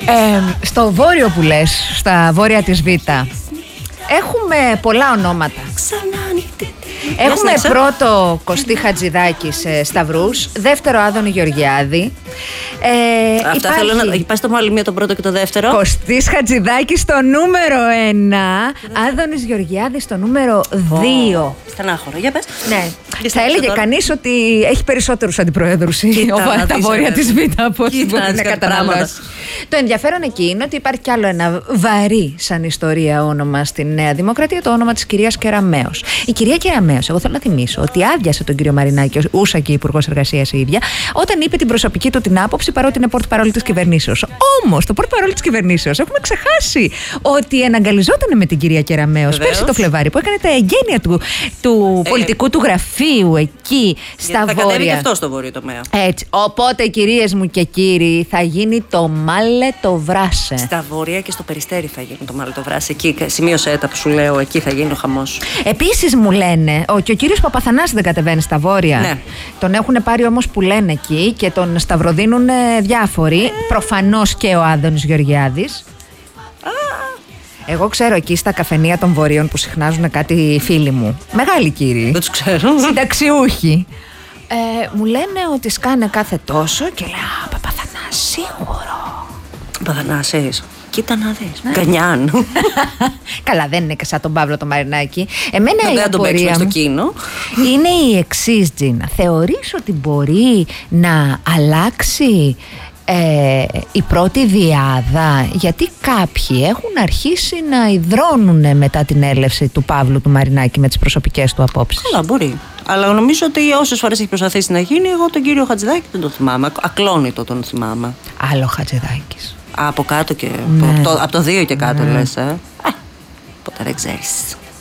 Στο βόρειο που λες, στα βόρεια της Β', έχουμε πολλά ονόματα. Έχουμε πρώτο Κωστή Χατζηδάκη σε Σταυρούς, δεύτερο Άδωνη Γεωργιάδη. Αυτά θέλω να πας το μάλλον τον πρώτο και το δεύτερο. Κωστής Χατζηδάκη στο νούμερο 1, Άδωνης Γεωργιάδη στο νούμερο 2. Στενάχωρο, για πες. Ναι. Θα έλεγε κανείς ότι έχει περισσότερους αντιπροέδρους τα βόρεια της Β' από ό,τι μπορεί να καταναλώσει. Το ενδιαφέρον εκεί είναι ότι υπάρχει κι άλλο ένα βαρύ σαν ιστορία όνομα στη Νέα Δημοκρατία, το όνομα της κυρίας Κεραμέως. Η κυρία Κεραμέως, εγώ θέλω να θυμίσω ότι άδειασε τον κύριο Μαρινάκη, ούσα και υπουργός εργασίας η ίδια, όταν είπε την προσωπική του την άποψη, παρότι είναι πορτ-παρόλη της κυβερνήσεως. Όμως, το πορτ-παρόλη της κυβερνήσεως έχουμε ξεχάσει ότι εναγκαλιζόταν με την κυρία Κεραμέως πέρσι το Φλεβάρι, που έκανε τα εγγένεια του πολιτικού του γραφείου εκεί στα βόρεια. Θα κατέβει και αυτό στο βόρειο τομέα. Έτσι. Οπότε, κυρίες μου και κύριοι, θα γίνει το μάλε το βράσε. Στα βόρεια και στο Περιστέρι θα γίνει το μάλε το βράσε. Εκεί, σημείωσε τα που σου λέω, εκεί θα γίνει ο χαμός. Επίσης μου λένε, και ο κύριος Παπαθανάσης δεν κατεβαίνει στα βόρεια. Ναι. Τον έχουν πάρει όμως που λένε εκεί και τον σταυροδίνουν διάφοροι. Προφανώς και ο Άδωνης Γεωργιάδης. Εγώ ξέρω εκεί στα καφενεία των Βορείων που συχνάζουν κάτι φίλοι μου. Μεγάλοι κύριοι. Δεν τους ξέρω. Συνταξιούχοι. Μου λένε ότι σκάνε κάθε τόσο και λέω Παπαθανάση, σίγουρο. Παπαθανάσης. Κοίτα να δεις. Γκανιάν. Καλά, δεν είναι και σαν τον Παύλο το Μαρινάκη. Εμένα η απορία στο κίνο. είναι η εξής, Τζίνα. Θεωρείς ότι μπορεί να αλλάξει η πρώτη διάδα, γιατί κάποιοι έχουν αρχίσει να υδρώνουν μετά την έλευση του Παύλου του Μαρινάκη με τις προσωπικές του απόψεις? Καλά, μπορεί. Αλλά νομίζω ότι όσες φορές έχει προσπαθήσει να γίνει, εγώ τον κύριο Χατζηδάκη δεν τον θυμάμαι. Ακλόνητο τον θυμάμαι. Άλλο Χατζηδάκης. Από κάτω και. Από το 2 και κάτω, λες. Ποτέ δεν ξέρεις.